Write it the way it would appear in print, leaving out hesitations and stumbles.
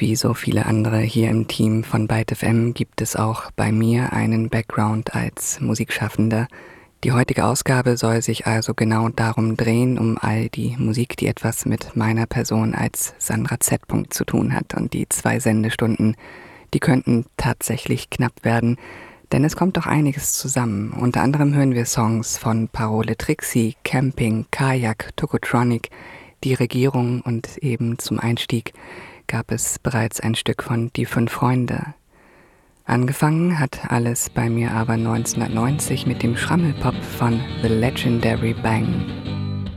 Wie so viele andere hier im Team von Byte FM gibt es auch bei mir einen Background als Musikschaffender. Die heutige Ausgabe soll sich also genau darum drehen, um all die Musik, die etwas mit meiner Person als Sandra Z. zu tun hat. Und die 2 Sendestunden, die könnten tatsächlich knapp werden, denn es kommt doch einiges zusammen. Unter anderem hören wir Songs von Parole Trixie, Camping, Kajak, Tokotronic, die Regierung und eben zum Einstieg gab es bereits ein Stück von Die 5 Freunde. Angefangen hat alles bei mir aber 1990 mit dem Schrammelpop von The Legendary Bang.